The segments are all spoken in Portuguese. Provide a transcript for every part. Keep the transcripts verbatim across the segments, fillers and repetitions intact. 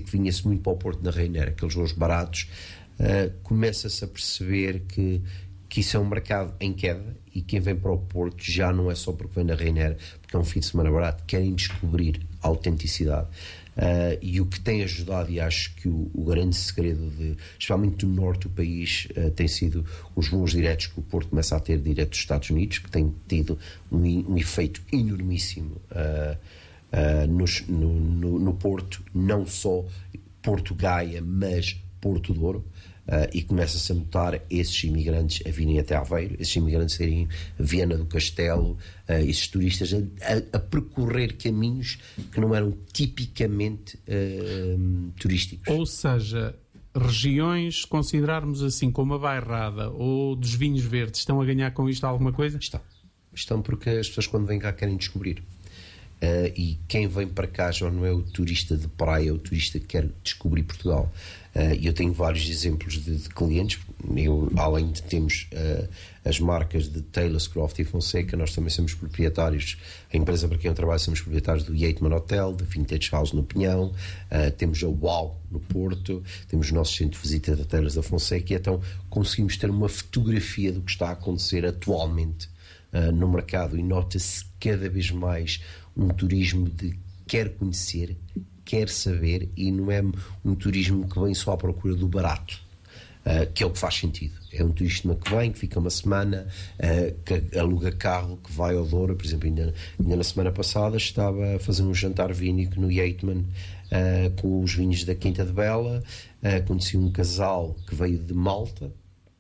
que vinha-se muito para o Porto da Rainha, aqueles voos baratos, uh, começa-se a perceber que, que isso é um mercado em queda, e quem vem para o Porto já não é só porque vem na Rainha, porque é um fim de semana barato, querem descobrir a autenticidade. Uh, e o que tem ajudado, e acho que o, o grande segredo, de, especialmente do norte do país, uh, tem sido os voos diretos que o Porto começa a ter direto dos Estados Unidos, que tem tido um, um efeito enormíssimo uh, uh, nos, no, no, no Porto, não só Porto-Gaia, mas Porto de Ouro. Uh, e começa-se a notar esses imigrantes a virem até Aveiro, esses imigrantes a irem a Viana do Castelo, uh, esses turistas a, a, a percorrer caminhos que não eram tipicamente uh, turísticos. Ou seja, regiões, considerarmos assim como a Bairrada ou dos Vinhos Verdes, estão a ganhar com isto alguma coisa? Estão. Estão porque as pessoas quando vêm cá querem descobrir. Uh, e quem vem para cá já não é o turista de praia, é o turista que quer descobrir Portugal. E uh, eu tenho vários exemplos de, de clientes. Eu, além de termos uh, as marcas de Taylor Croft e Fonseca, nós também somos proprietários, a empresa para quem eu trabalho, somos proprietários do Yeatman Hotel, da Vintage House no Pinhão, uh, temos a Wow no Porto, temos o nosso centro de visita da Taylor da Fonseca, e então conseguimos ter uma fotografia do que está a acontecer atualmente uh, no mercado, e nota-se cada vez mais um turismo de quer conhecer, quer saber, e não é um turismo que vem só à procura do barato, uh, que é o que faz sentido. É um turista que vem, que fica uma semana, uh, que aluga carro, que vai ao Douro. Por exemplo, ainda, ainda na semana passada estava a fazer um jantar vínico no Yeatman, uh, com os vinhos da Quinta de Bela. Uh, conheci um casal que veio de Malta,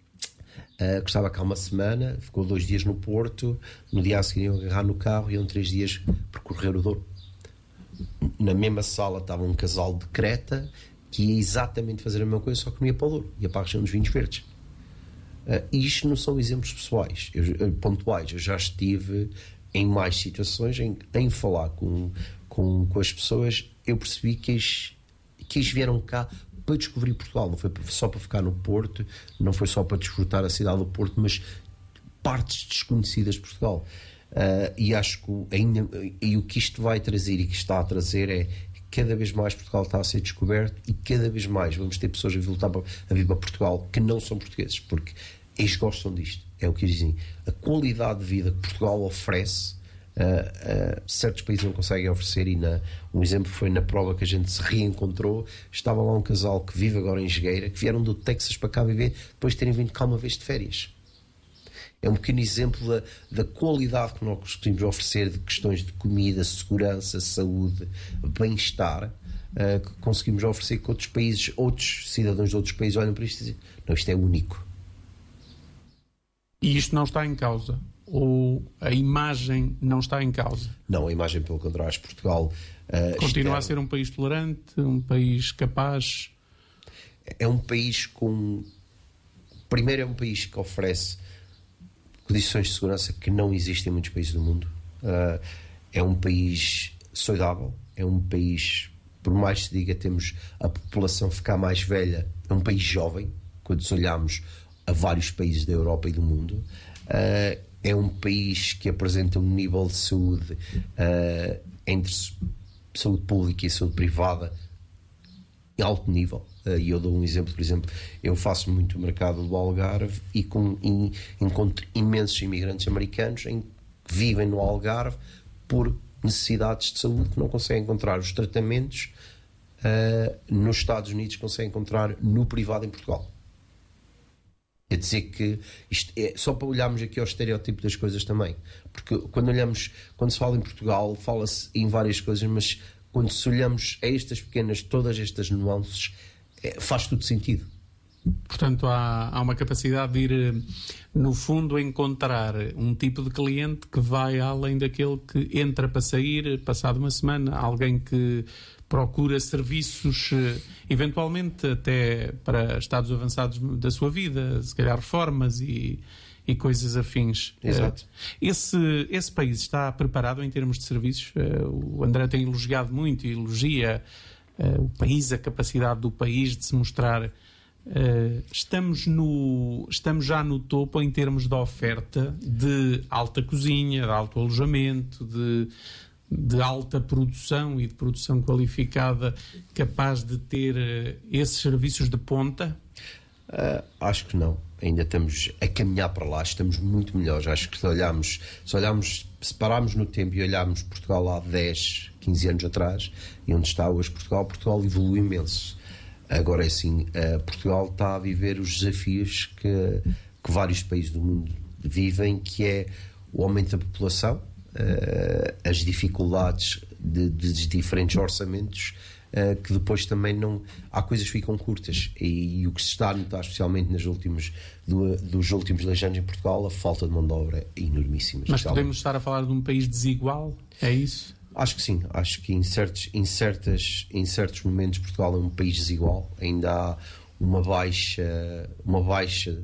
Uh, que estava cá uma semana, ficou dois dias no Porto, no dia a seguir iam agarrar no carro e iam três dias percorrer o Douro. Na mesma sala estava um casal de Creta que ia exatamente fazer a mesma coisa, só que não ia para o Douro, ia para a região dos vinhos verdes. Uh, e isto não são exemplos pessoais, eu, pontuais. Eu já estive em mais situações em, em falar com, com, com as pessoas. Eu percebi que eles, que eles vieram cá para descobrir Portugal, não foi só para ficar no Porto, não foi só para desfrutar a cidade do Porto, mas partes desconhecidas de Portugal. Uh, e acho que ainda, e o que isto vai trazer e que está a trazer é cada vez mais Portugal está a ser descoberto, e cada vez mais vamos ter pessoas a vir, lutar para, a vir para Portugal que não são portugueses, porque eles gostam disto. É o que eles dizem. A qualidade de vida que Portugal oferece, Uh, uh, certos países não conseguem oferecer. E na, um exemplo foi na prova que a gente se reencontrou. Estava lá um casal que vive agora em Jogueira, que vieram do Texas para cá viver depois de terem vindo cá uma vez de férias. É um pequeno exemplo da, da qualidade que nós conseguimos oferecer, de questões de comida, segurança, saúde, bem-estar, uh, que conseguimos oferecer que outros países, outros cidadãos de outros países olham para isto e dizem: não, isto é único. E isto não está em causa? Ou a imagem não está em causa? Não, a imagem, pelo contrário. Acho que Portugal uh, continua externo, a ser um país tolerante, um país capaz. É um país com... Primeiro, é um país que oferece condições de segurança que não existem em muitos países do mundo. Uh, é um país saudável, é um país, por mais que se diga, temos a população ficar mais velha, é um país jovem, quando olhamos a vários países da Europa e do mundo. Uh, é um país que apresenta um nível de saúde uh, entre saúde pública e saúde privada em alto nível. E uh, eu dou um exemplo, por exemplo, eu faço muito o mercado do Algarve e com, in, encontro imensos imigrantes americanos em, que vivem no Algarve por necessidades de saúde que não conseguem encontrar os tratamentos uh, nos Estados Unidos, conseguem encontrar no privado em Portugal. É dizer que isto é só para olharmos aqui ao estereótipo das coisas também, porque quando olhamos, quando se fala em Portugal, fala-se em várias coisas, mas quando se olhamos a estas pequenas, todas estas nuances, é, faz tudo sentido. Portanto, há, há uma capacidade de ir, no fundo, encontrar um tipo de cliente que vai além daquele que entra para sair, passado uma semana, alguém que procura serviços, eventualmente até para estados avançados da sua vida, se calhar reformas e, e coisas afins. Exato. Esse, esse país está preparado em termos de serviços? O André tem elogiado muito e elogia o país, a capacidade do país de se mostrar. Estamos, no, estamos já no topo em termos de oferta de alta cozinha, de alto alojamento, de de alta produção e de produção qualificada capaz de ter uh, esses serviços de ponta? Uh, acho que não. Ainda estamos a caminhar para lá, estamos muito melhores. Acho que se olharmos, se olharmos, se pararmos no tempo e olharmos Portugal há dez, quinze anos atrás e onde está hoje Portugal, Portugal evoluiu imenso. Agora é assim, uh, Portugal está a viver os desafios que, que vários países do mundo vivem, que é o aumento da população, uh, as dificuldades de, de diferentes orçamentos, uh, que depois também não... Há coisas que ficam curtas e, e o que se está a notar, especialmente nos últimos, do, dos últimos dois anos em Portugal, a falta de mão de obra é enormíssima. Mas podemos estar a falar de um país desigual? É isso? Acho que sim. Acho que em certos, em, certas, em certos momentos Portugal é um país desigual. Ainda há uma baixa... Uma baixa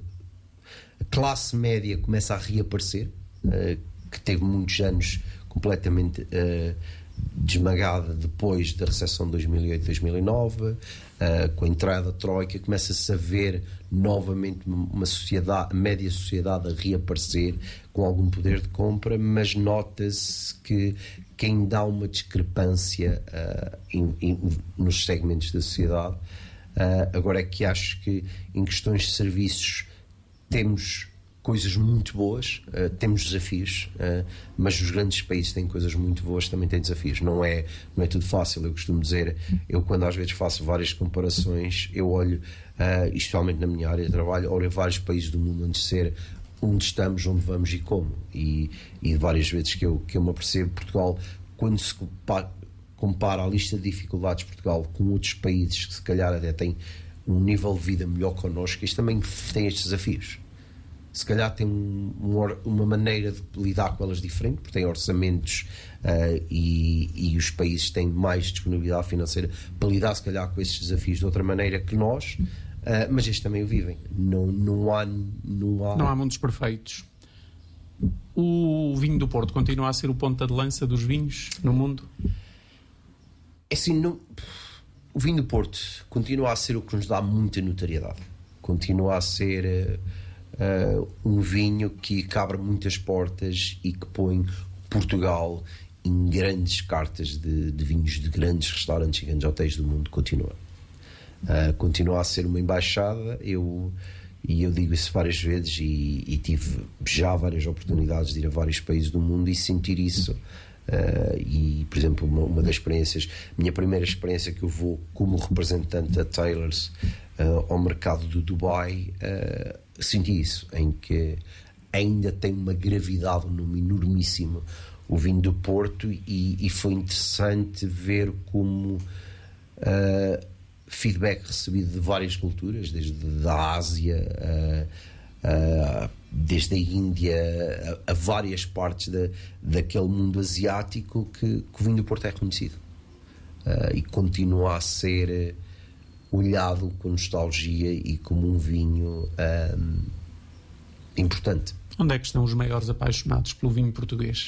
a classe média começa a reaparecer, uh, que teve muitos anos completamente uh, desmagada depois da recessão de dois mil e oito, dois mil e nove, uh, com a entrada da Troika, começa-se a ver novamente uma sociedade, a média sociedade a reaparecer com algum poder de compra, mas nota-se que quem dá uma discrepância uh, in, in, nos segmentos da sociedade. Uh, agora é que acho que em questões de serviços temos coisas muito boas, uh, temos desafios, uh, mas os grandes países têm coisas muito boas, também têm desafios. Não é, não é tudo fácil. Eu costumo dizer, eu quando às vezes faço várias comparações, eu olho, uh, especialmente na minha área de trabalho, olho vários países do mundo antes de ser onde estamos, onde vamos e como. E, e várias vezes que eu, que eu me apercebo, Portugal, quando se compara, compara a lista de dificuldades de Portugal com outros países que se calhar até têm um nível de vida melhor connosco, isto também tem estes desafios. Se calhar tem um, um, uma maneira de lidar com elas diferente, porque tem orçamentos uh, e, e os países têm mais disponibilidade financeira para lidar, se calhar, com esses desafios de outra maneira que nós, uh, mas estes também o vivem. Não, não, há, não, há... não há mundos perfeitos. O vinho do Porto continua a ser o ponta de lança dos vinhos no mundo? É assim, não... o vinho do Porto continua a ser o que nos dá muita notoriedade. Continua a ser... Uh, Uh, um vinho que abre muitas portas e que põe Portugal em grandes cartas de, de vinhos de grandes restaurantes e grandes hotéis do mundo. Continua uh, continua a ser uma embaixada. Eu, e eu digo isso várias vezes e, e tive já várias oportunidades de ir a vários países do mundo e sentir isso. Uh, e, por exemplo, uma, uma das experiências, minha primeira experiência que eu vou como representante da Taylor's uh, ao mercado do Dubai, uh, senti isso, em que ainda tem uma gravidade, um nome enormíssimo, o vinho do Porto, e, e foi interessante ver como uh, feedback recebido de várias culturas, desde a Ásia, uh, uh, desde a Índia, a, a várias partes da, daquele mundo asiático, que, que o vinho do Porto é reconhecido uh, e continua a ser olhado com nostalgia e como um vinho um, importante. Onde é que estão os maiores apaixonados pelo vinho português?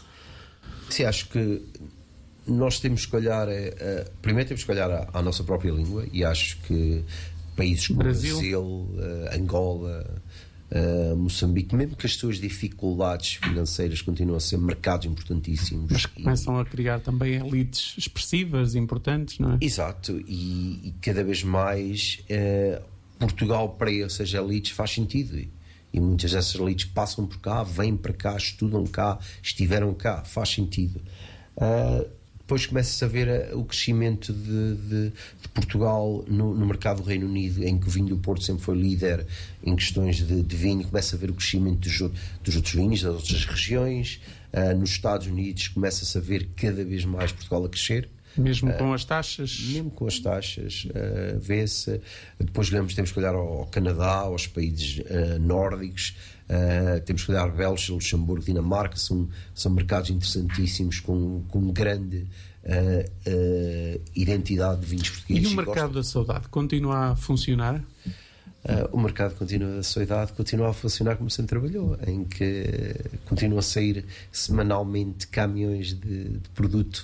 Sim, acho que nós temos que olhar, uh, primeiro temos que olhar à, à nossa própria língua, e acho que países como Brasil, Brasil uh, Angola, uh, Moçambique, mesmo que as suas dificuldades financeiras continuam a ser mercados importantíssimos. Mas que começam e... a criar também elites expressivas, importantes, não é? Exato, e, e cada vez mais uh, Portugal para essas elites faz sentido. E, e muitas dessas elites passam por cá, vêm para cá, estudam cá, estiveram cá, faz sentido. Uh, depois começa-se a ver o crescimento de, de, de Portugal no, no mercado do Reino Unido, em que o vinho do Porto sempre foi líder em questões de, de vinho. Começa a ver o crescimento dos, dos outros vinhos, das outras regiões. Uh, nos Estados Unidos começa-se a ver cada vez mais Portugal a crescer. Mesmo com uh, as taxas? Mesmo com as taxas, uh, vê-se. Depois temos que olhar ao Canadá, aos países uh, nórdicos, uh, temos que olhar a Bélgica, Luxemburgo, Dinamarca, são, são mercados interessantíssimos, com, com grande uh, uh, identidade de vinhos portugueses. E o mercado da saudade continua a funcionar? Uh, o mercado continua, da saudade continua a funcionar como sempre trabalhou, em que continua a sair semanalmente caminhões de, de produto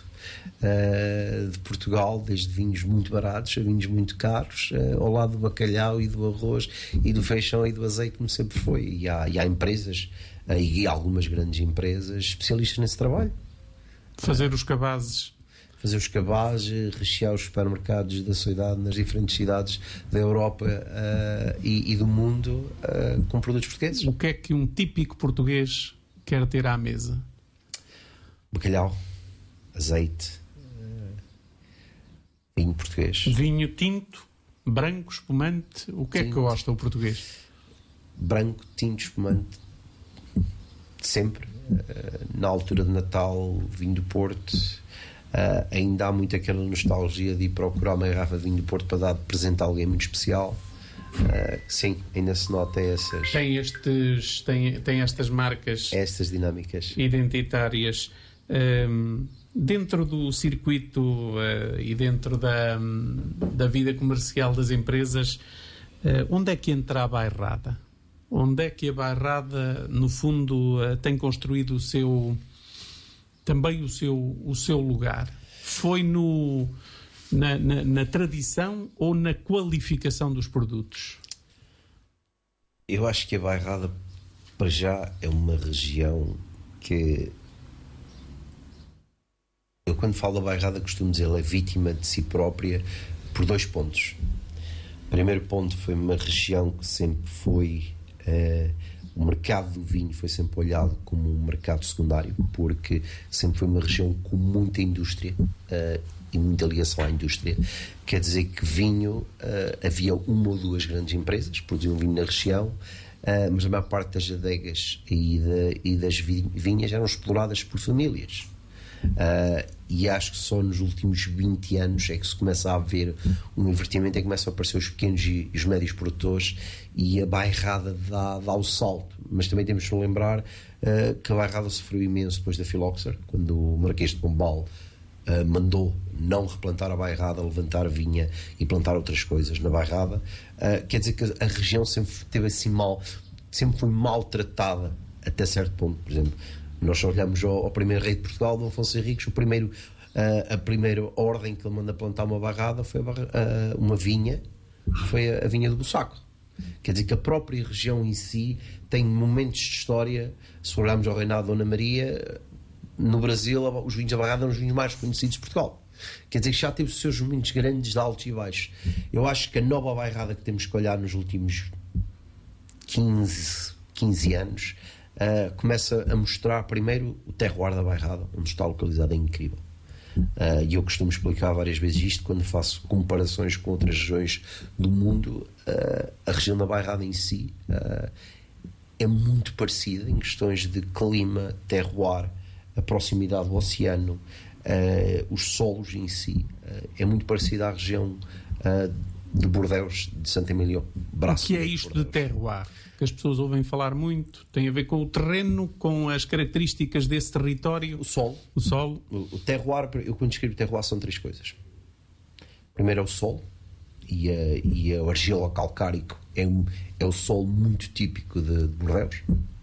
uh, de Portugal, desde vinhos muito baratos a vinhos muito caros, uh, ao lado do bacalhau e do arroz e do feijão e do azeite, como sempre foi. E há, e há empresas, uh, e algumas grandes empresas especialistas nesse trabalho. Fazer os cabazes. Fazer os cabazes, rechear os supermercados da sua idade nas diferentes cidades da Europa uh, e, e do mundo uh, com produtos portugueses. O que é que um típico português quer ter à mesa? Bacalhau, azeite, uh, vinho português. Vinho tinto, branco, espumante. O que tinto. É que gosta o português? Branco, tinto, espumante. Sempre. Uh, na altura de Natal, vinho do Porto. Uh, ainda há muito aquela nostalgia de ir procurar uma garrafa de vinho do Porto para dar de presente a alguém muito especial. Uh, sim, ainda se nota essas... Tem, estes, tem, tem estas marcas... Estas dinâmicas. Identitárias. Um, dentro do circuito uh, e dentro da, da vida comercial das empresas, uh, onde é que entra a bairrada? Onde é que a bairrada, no fundo, uh, tem construído o seu... também o seu, o seu lugar? Foi no, na, na, na tradição ou na qualificação dos produtos? Eu acho que a bairrada, para já, é uma região que... Eu, quando falo da bairrada, costumo dizer ela é vítima de si própria por dois pontos. O primeiro ponto foi uma região que sempre foi... Uh, o mercado do vinho foi sempre olhado como um mercado secundário, porque sempre foi uma região com muita indústria uh, e muita ligação à indústria. Quer dizer que vinho, uh, havia uma ou duas grandes empresas que produziam vinho na região, uh, mas a maior parte das adegas e, de, e das vinhas eram exploradas por famílias. Uh, e acho que só nos últimos vinte anos é que se começa a ver um invertimento, é que começam a aparecer os pequenos e os médios produtores e a bairrada dá, dá o salto. Mas também temos de lembrar uh, que a bairrada sofreu imenso depois da Phylloxera, quando o Marquês de Pombal uh, mandou não replantar a bairrada, levantar a vinha e plantar outras coisas na bairrada. Uh, quer dizer que a região sempre teve assim mal, sempre foi maltratada até certo ponto. Por exemplo, nós só olhamos ao, ao primeiro rei de Portugal, Dom Afonso Henriques, o primeiro, uh, a primeira ordem que ele manda plantar uma barrada foi a barra, uh, uma vinha, foi a, a vinha do Bussaco. Quer dizer que a própria região em si tem momentos de história. Se olharmos ao reinado de Dona Maria, no Brasil os vinhos da barrada eram os vinhos mais conhecidos de Portugal. Quer dizer que já teve os seus momentos grandes de altos e baixos. Eu acho que a nova bairrada que temos que olhar nos últimos quinze, quinze anos Uh, começa a mostrar primeiro o terroir da bairrada, onde está localizado, é incrível. Uh, e eu costumo explicar várias vezes isto quando faço comparações com outras regiões do mundo. Uh, a região da bairrada em si uh, é muito parecida em questões de clima, terroir, a proximidade do oceano, uh, os solos em si. Uh, é muito parecida à região uh, de Bordeus, de Santa Emília Braço. O que é isto de, de terroir? Que as pessoas ouvem falar muito, tem a ver com o terreno, com as características desse território. O solo. O solo. O, o terroir, eu quando escrevo terroir são três coisas. Primeiro é o solo, e a, e a argila calcárico é, um, é o solo muito típico de, de Bordeus.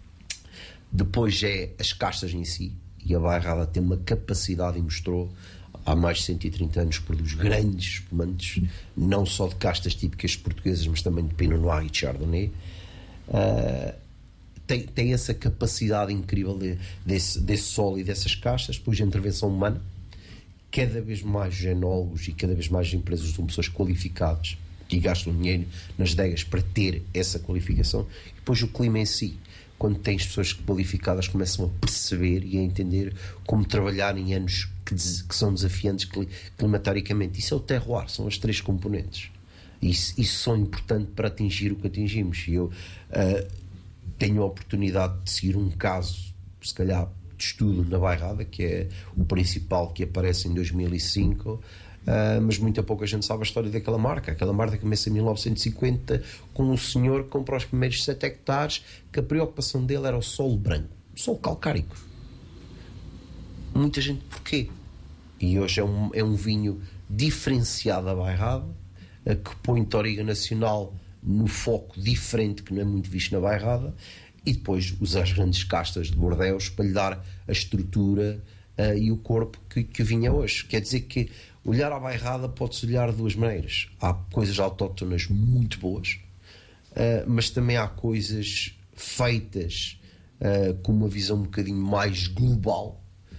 Depois é as castas em si, e a bairrada tem uma capacidade, e mostrou há mais de cento e trinta anos que produz grandes espumantes, não só de castas típicas portuguesas, mas também de Pinot Noir e de Chardonnay. Uh, tem, tem essa capacidade incrível de, desse, desse solo e dessas castas. Depois de intervenção humana, cada vez mais genólogos e cada vez mais empresas são pessoas qualificadas que gastam dinheiro nas adegas para ter essa qualificação. E depois o clima em si, quando tens pessoas qualificadas, começam a perceber e a entender como trabalhar em anos que, que são desafiantes climaticamente. Isso é o terroir, são as três componentes. Isso, isso são importantes para atingir o que atingimos. E eu uh, tenho a oportunidade de seguir um caso, se calhar, de estudo na bairrada, que é o principal, que aparece em dois mil e cinco, uh, mas muita pouca gente sabe a história daquela marca. Aquela marca começa em mil novecentos e cinquenta com um senhor que comprou os primeiros sete hectares, que a preocupação dele era o solo branco, o solo calcárico. Muita gente, porquê? E hoje é um, é um vinho diferenciado da bairrada, que põe Touriga Nacional no foco diferente, que não é muito visto na bairrada, e depois usa as grandes castas de Bordeus para lhe dar a estrutura uh, e o corpo que, que o vinho é hoje. Quer dizer que olhar à bairrada pode-se olhar de duas maneiras. Há coisas autóctonas muito boas, uh, mas também há coisas feitas uh, com uma visão um bocadinho mais global,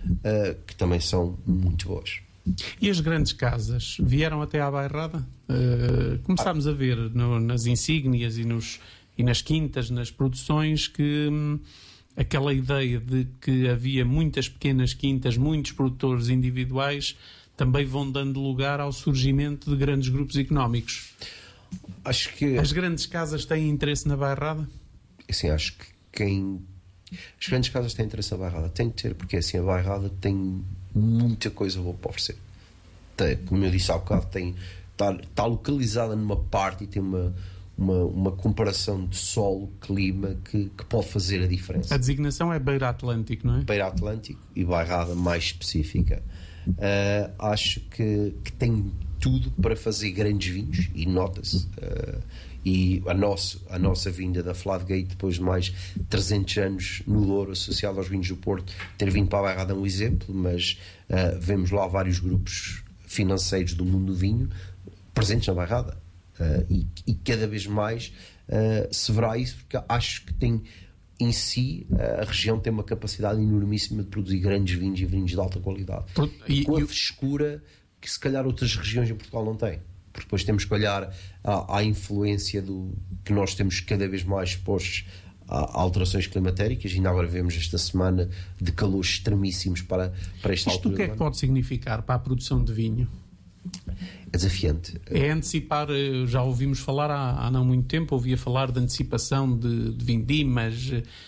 uh, que também são muito boas. E as grandes casas vieram até à Bairrada? Uh, começámos ah. a ver no, nas insígnias e, nos, e nas quintas, nas produções, que hum, aquela ideia de que havia muitas pequenas quintas, muitos produtores individuais, também vão dando lugar ao surgimento de grandes grupos económicos. Acho que... As grandes casas têm interesse na Bairrada? Assim, acho que quem... As grandes casas têm interesse na Bairrada. Tem de ter, porque assim, a Bairrada tem muita coisa boa para oferecer. Tem, como eu disse há bocado, tem, está, está localizada numa parte e tem uma, uma, uma comparação de solo, clima, que, que pode fazer a diferença. A designação é Beira Atlântico, não é? Beira Atlântico e Bairrada mais específica. Uh, acho que, que tem tudo para fazer grandes vinhos, e nota-se. Uh, e a, nosso, a nossa vinda da Fladgate, depois de mais trezentos anos no Douro, associado aos vinhos do Porto, ter vindo para a Bairrada é um exemplo, mas uh, vemos lá vários grupos financeiros do mundo do vinho presentes na Bairrada. Uh, e, e cada vez mais uh, se verá isso, porque acho que tem em si, a região tem uma capacidade enormíssima de produzir grandes vinhos e vinhos de alta qualidade. Por, e, com a frescura que se calhar outras regiões em Portugal não têm. Porque depois temos que olhar à, à influência do, que nós temos cada vez mais expostos a, a alterações climatéricas. Ainda agora vemos esta semana de calores extremíssimos para, para esta Isto altura. Isto o que é que pode significar para a produção de vinho? É desafiante. É antecipar, já ouvimos falar há, há não muito tempo, ouvia falar de antecipação de, de vindimas.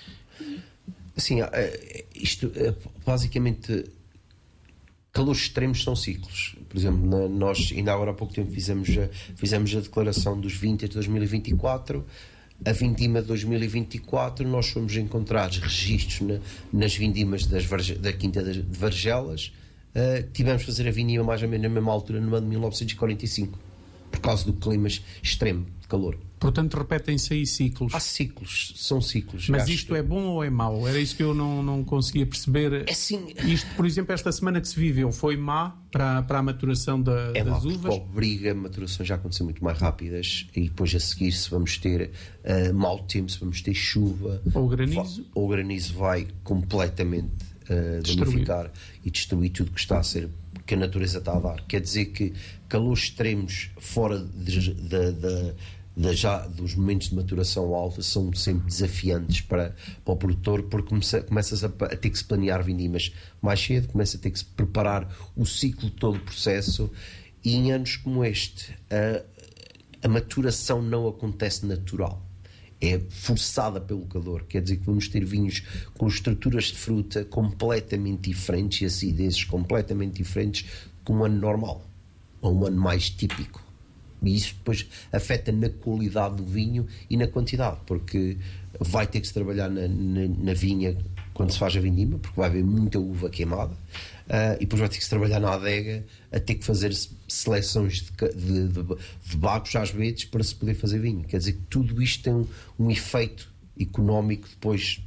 Assim, isto basicamente, calores extremos são ciclos. Por exemplo, nós ainda agora há pouco tempo fizemos a, fizemos a declaração dos vintage de dois mil e vinte e quatro. A vindima de dois mil e vinte e quatro, nós fomos encontrados registros na, nas vindimas das, da Quinta de Vargelas. Uh, tivemos de fazer a vindima mais ou menos na mesma altura, no ano de mil novecentos e quarenta e cinco, por causa do clima extremo de calor. Portanto, repetem-se aí ciclos. Há ciclos, são ciclos. Mas isto é bom ou é mau? Era isso que eu não, não conseguia perceber. É sim. Isto, por exemplo, esta semana que se viveu, foi má para, para a maturação da, é das má, uvas? Obriga a maturação já a acontecer muito mais rápidas, e depois a seguir, se vamos ter uh, mau tempo, se vamos ter chuva, ou granizo, vai, ou granizo vai completamente Uh, danificar e destruir tudo que está a ser, que a natureza está a dar. Quer dizer que calores extremos fora de, de, de, de já dos momentos de maturação alta são sempre desafiantes para, para o produtor, porque começa, começas a, a ter que se planear vindimas mais cedo, começa a ter que se preparar o ciclo de todo o processo, e em anos como este a, a maturação não acontece natural, é forçada pelo calor. Quer dizer que vamos ter vinhos com estruturas de fruta completamente diferentes e acidezes completamente diferentes com um ano normal, ou um ano mais típico. E isso depois afeta na qualidade do vinho e na quantidade, porque vai ter que se trabalhar na, na, na vinha quando se faz a vindima, porque vai haver muita uva queimada, uh, e depois vai ter que se trabalhar na adega, a ter que fazer seleções de, de, de, de bagos às vezes para se poder fazer vinho. Quer dizer que tudo isto tem um, um efeito económico depois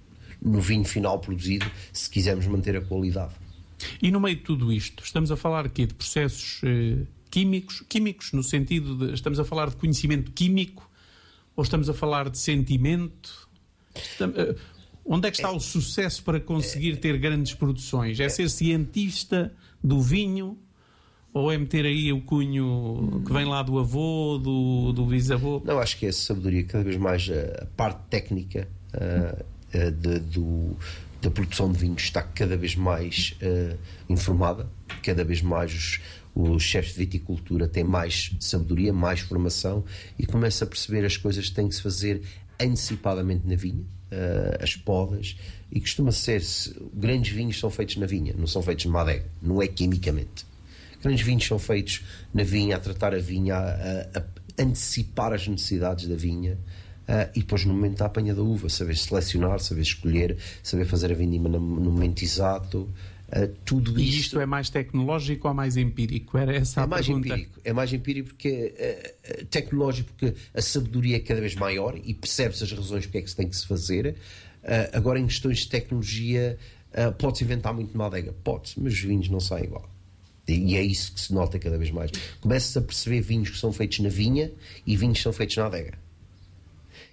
no vinho final produzido, se quisermos manter a qualidade. E no meio de tudo isto, estamos a falar aqui de processos eh, químicos, químicos no sentido de, estamos a falar de conhecimento químico, ou estamos a falar de sentimento? Estamos, eh, onde é que está o sucesso para conseguir ter grandes produções? É ser cientista do vinho, ou é meter aí o cunho que vem lá do avô, do, do bisavô? Não, acho que é a sabedoria, cada vez mais a, a parte técnica uh, uh, de, do, da produção de vinhos está cada vez mais uh, informada, cada vez mais os, os chefes de viticultura têm mais sabedoria, mais formação, e começa a perceber as coisas que têm que se fazer antecipadamente na vinha. Uh, as podas, e costuma ser se, grandes vinhos são feitos na vinha, não são feitos numa adega, não é quimicamente. Grandes vinhos são feitos na vinha, a tratar a vinha, a, a, a antecipar as necessidades da vinha, uh, e depois no momento da apanha da uva saber selecionar, saber escolher, saber fazer a vindima no, no momento exato. Uh, tudo e isto, isto é mais tecnológico ou mais empírico? Era essa a é mais pergunta. Empírico, é mais empírico porque é, é tecnológico, porque a sabedoria é cada vez maior e percebe-se as razões porque é que se tem que se fazer. Uh, agora, em questões de tecnologia, uh, pode-se inventar muito numa adega, pode-se, mas os vinhos não saem igual. E, e é isso que se nota cada vez mais. Começa-se a perceber vinhos que são feitos na vinha e vinhos que são feitos na adega.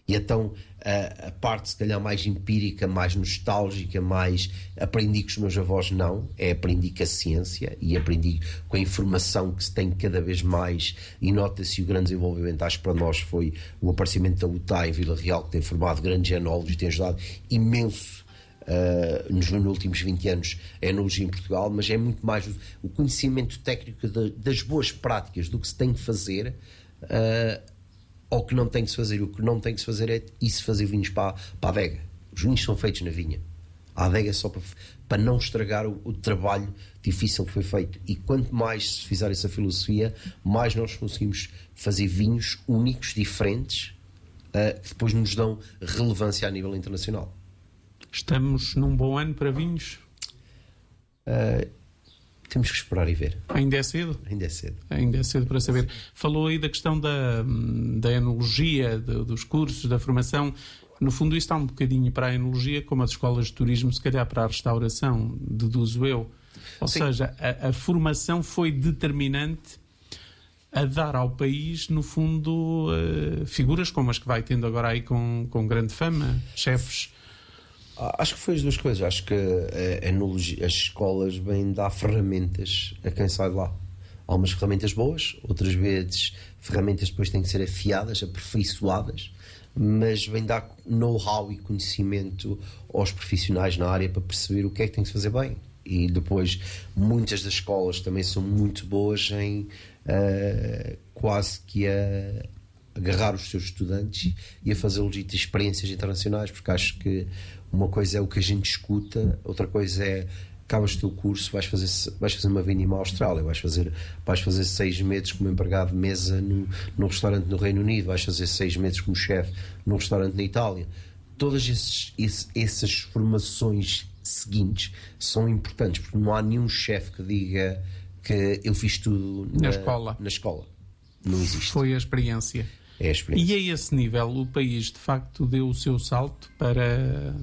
E então a, a parte se calhar mais empírica, mais nostálgica, mais aprendi com os meus avós, não, é aprendi com a ciência e aprendi com a informação que se tem cada vez mais, e nota-se o grande desenvolvimento. Acho que para nós foi o aparecimento da U T A em Vila Real, que tem formado grandes enólogos e tem ajudado imenso uh, nos, nos últimos vinte anos a enologia em Portugal, mas é muito mais o, o conhecimento técnico de, das boas práticas, do que se tem que fazer, uh, ou que não tem que se fazer. O que não tem que se fazer é isso, fazer vinhos para, para a adega. Os vinhos são feitos na vinha. A adega é só para, para não estragar o, o trabalho difícil que foi feito. E quanto mais se fizer essa filosofia, mais nós conseguimos fazer vinhos únicos, diferentes, uh, que depois nos dão relevância a nível internacional. Estamos num bom ano para vinhos? Uh, Temos que esperar e ver. Ainda é cedo? Ainda é cedo. Ainda é cedo para saber. Falou aí da questão da, da enologia, de, dos cursos, da formação. No fundo, isto está um bocadinho para a enologia, como as escolas de turismo, se calhar para a restauração, deduzo eu. Ou Sim. seja, a, a formação foi determinante a dar ao país, no fundo, uh, figuras como as que vai tendo agora aí com, com grande fama, chefes. Acho que foi as duas coisas. Acho que a enologia, as escolas vêm dar ferramentas a quem sai de lá. Há umas ferramentas boas, outras vezes ferramentas depois têm que ser afiadas, aperfeiçoadas, mas vem dar know-how e conhecimento aos profissionais na área para perceber o que é que tem que se fazer bem. E depois muitas das escolas também são muito boas em uh, quase que a agarrar os seus estudantes e a fazê-los ir ter experiências internacionais, porque acho que uma coisa é o que a gente escuta, outra coisa é acabas o teu curso, vais fazer, vais fazer uma vinima à Austrália, vais fazer, vais fazer seis meses como empregado de mesa no, num restaurante no Reino Unido, vais fazer seis meses como chefe num restaurante na Itália. Todas esses, esse, essas formações seguintes são importantes, porque não há nenhum chefe que diga que eu fiz tudo na, na escola. Na escola. Não existe. Foi a experiência. É a experiência. E a esse nível o país de facto deu o seu salto para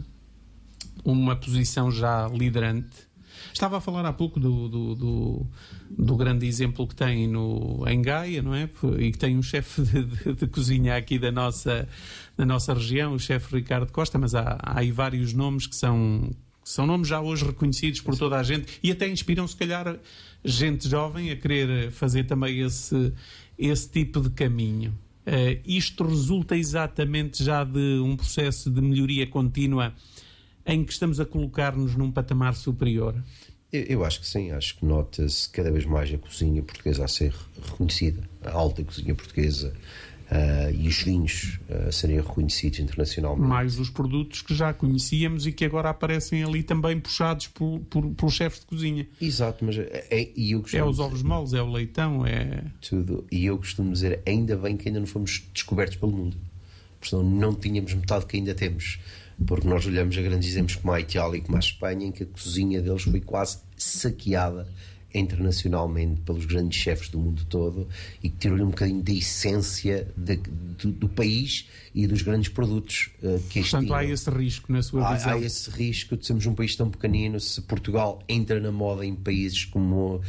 uma posição já liderante. Estava a falar há pouco do, do, do, do grande exemplo que tem no, em Gaia, não é? E que tem um chefe de, de, de cozinha aqui da nossa, da nossa região, o chefe Ricardo Costa, mas há, há aí vários nomes que são, são nomes já hoje reconhecidos por toda a gente e até inspiram se calhar gente jovem a querer fazer também esse, esse tipo de caminho. Uh, isto resulta exatamente já de um processo de melhoria contínua em que estamos a colocar-nos num patamar superior? Eu, eu acho que sim, acho que nota-se cada vez mais a cozinha portuguesa a ser reconhecida, a alta cozinha portuguesa uh, e os vinhos uh, a serem reconhecidos internacionalmente. Mais os produtos que já conhecíamos e que agora aparecem ali também puxados por, por, pelos chefes de cozinha. Exato, mas é, e eu é os ovos moles, é o leitão, é... Tudo, e eu costumo dizer, ainda bem que ainda não fomos descobertos pelo mundo, porque senão não tínhamos metade que ainda temos. Porque nós olhamos a grandes exemplos como a Itália e como a Espanha, em que a cozinha deles foi quase saqueada internacionalmente pelos grandes chefes do mundo todo e que tirou-lhe um bocadinho da essência de, do, do país e dos grandes produtos uh, que este Portanto, há esse risco na sua há, visão? Há esse risco de sermos um país tão pequenino. Se Portugal entra na moda em países como,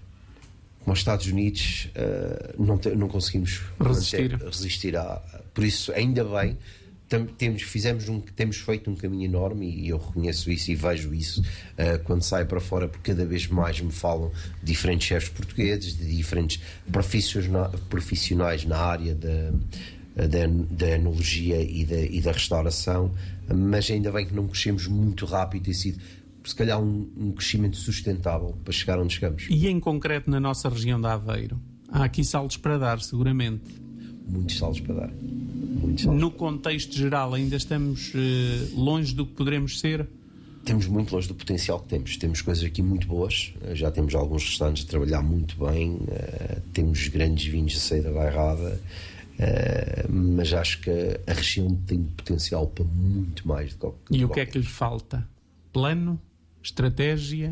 como os Estados Unidos, uh, não, te, não conseguimos resistir, manter, resistir a, por isso, ainda bem. Temos, fizemos um, temos feito um caminho enorme e eu reconheço isso e vejo isso uh, quando saio para fora, porque cada vez mais me falam de diferentes chefes portugueses, de diferentes profissionais na área da, da, da enologia e da, e da restauração, mas ainda bem que não crescemos muito rápido, tem sido se calhar um, um crescimento sustentável para chegar onde chegamos. E em concreto na nossa região de Aveiro, há aqui saltos para dar seguramente? Muitos saltos para dar. No contexto geral, ainda estamos uh, longe do que poderemos ser? Temos muito longe do potencial que temos. Temos coisas aqui muito boas. Já temos alguns restaurantes a trabalhar muito bem. Uh, temos grandes vinhos a sair da bairrada. Uh, mas acho que a região tem potencial para muito mais do que... E o que é que lhe falta? Plano? Estratégia?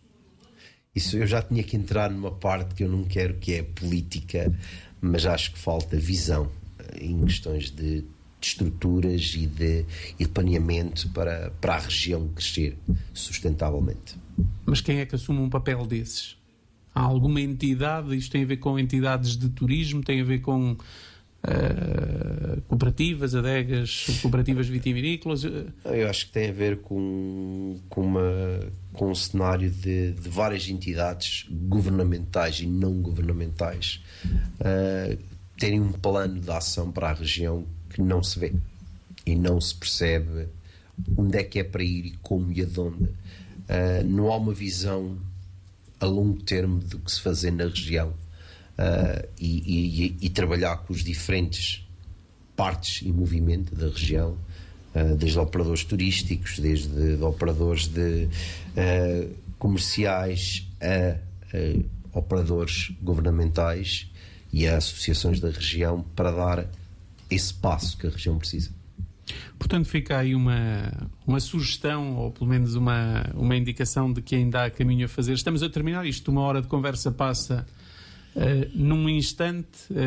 Isso eu já tinha que entrar numa parte que eu não quero, que é política, mas acho que falta visão em questões de, de estruturas e de, e de planeamento para, para a região crescer sustentavelmente. Mas quem é que assume um papel desses? Há alguma entidade? Isto tem a ver com entidades de turismo? Tem a ver com uh, cooperativas, adegas, cooperativas vitivinícolas? Eu acho que tem a ver com, com, uma, com um cenário de, de várias entidades governamentais e não governamentais uh, terem um plano de ação para a região que não se vê e não se percebe onde é que é para ir e como e aonde. Uh, não há uma visão a longo termo do que se fazer na região uh, e, e, e trabalhar com os diferentes partes e movimento da região, uh, desde operadores turísticos, desde de operadores de, uh, comerciais a uh, operadores governamentais e a associações da região, para dar esse passo que a região precisa. Portanto, fica aí uma, uma sugestão, ou pelo menos uma, uma indicação de que ainda há caminho a fazer. Estamos a terminar isto, uma hora de conversa passa uh, num instante.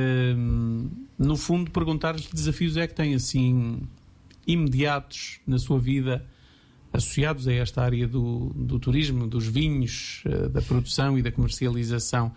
Uh, no fundo, perguntar-lhes que desafios é que têm, assim, imediatos na sua vida, associados a esta área do, do turismo, dos vinhos, uh, da produção e da comercialização.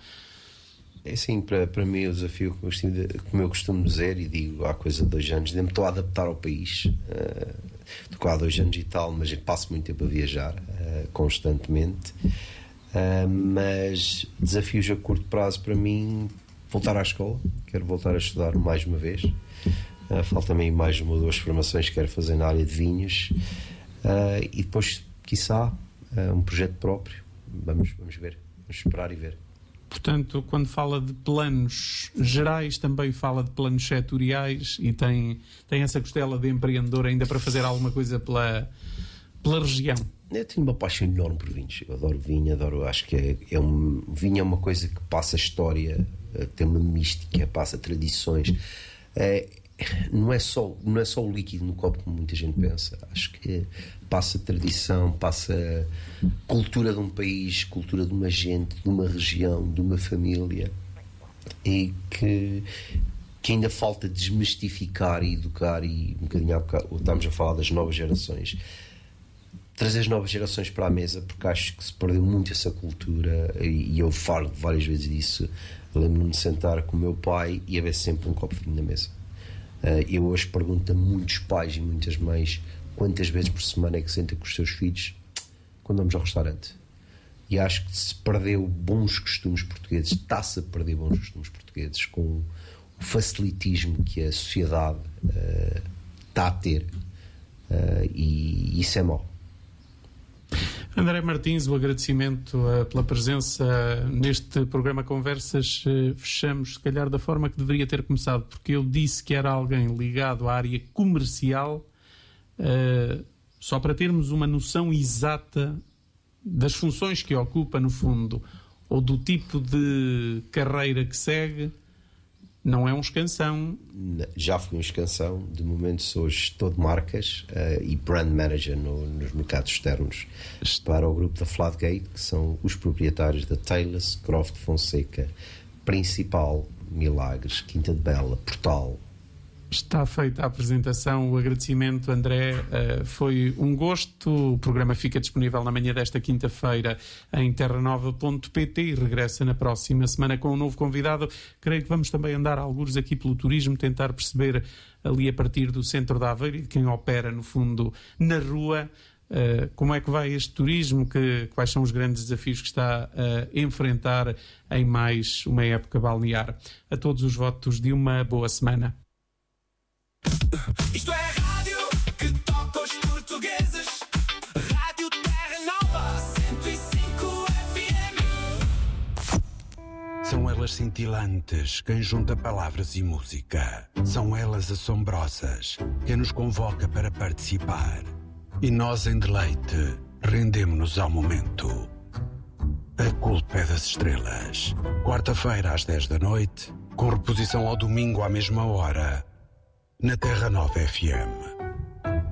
É assim, para, para mim o desafio, como eu costumo dizer e digo há coisa de dois anos, ainda me estou a adaptar ao país. Uh, estou há dois anos e tal, mas eu passo muito tempo a viajar uh, constantemente. Uh, mas desafios a curto prazo para mim, voltar à escola. Quero voltar a estudar mais uma vez. Uh, Falta-me mais uma ou duas formações que quero fazer na área de vinhos. Uh, e depois, quiçá, uh, um projeto próprio. Vamos, vamos ver. Vamos esperar e ver. Portanto, quando fala de planos gerais, também fala de planos setoriais e tem, tem essa costela de empreendedor ainda para fazer alguma coisa pela, pela região. Eu tenho uma paixão enorme por vinhos. Eu adoro vinho, adoro, acho que é, é um, vinho é uma coisa que passa história, tem uma mística, passa tradições. É, não, é só, não é só o líquido no copo como muita gente pensa. Acho que passa tradição, passa cultura de um país, cultura de uma gente, de uma região, de uma família, e que, que ainda falta desmistificar e educar. E um bocadinho há bocado, estamos a falar das novas gerações, trazer as novas gerações para a mesa, porque acho que se perdeu muito essa cultura, e, e eu falo várias vezes disso. Lembro-me de sentar com o meu pai e haver sempre um copo de vinho na mesa. Uh, eu hoje pergunto a muitos pais e muitas mães quantas vezes por semana é que senta com os seus filhos quando vamos ao restaurante. E acho que se perdeu bons costumes portugueses, está-se a perder bons costumes portugueses com o facilitismo que a sociedade uh, está a ter, uh, e isso é mau. André Martins, o agradecimento uh, pela presença uh, neste programa Conversas. Uh, fechamos, se calhar, da forma que deveria ter começado, porque eu disse que era alguém ligado à área comercial, uh, só para termos uma noção exata das funções que ocupa, no fundo, ou do tipo de carreira que segue. Não é um escansão. Já fui um escansão. De momento sou gestor de marcas uh, e brand manager no, nos mercados externos para o grupo da Fladgate, que são os proprietários da Taylors, Croft Fonseca, Principal, Milagres, Quinta de Bela, Portal. Está feita a apresentação, o agradecimento, André. Uh, foi um gosto. O programa fica disponível na manhã desta quinta-feira em terra nova ponto pt e regressa na próxima semana com um novo convidado. Creio que vamos também andar algures aqui pelo turismo, tentar perceber ali a partir do centro da Aveiro e de quem opera, no fundo, na rua, uh, como é que vai este turismo, que, quais são os grandes desafios que está a enfrentar em mais uma época balnear. A todos os votos de uma boa semana. Isto é rádio que toca os portugueses. Rádio Terra Nova cento e cinco F M. São elas cintilantes, quem junta palavras e música. São elas assombrosas, quem nos convoca para participar. E nós, em deleite, rendemo-nos ao momento. A culpa é das estrelas. Quarta-feira às dez da noite, com reposição ao domingo à mesma hora, na Terra Nova F M.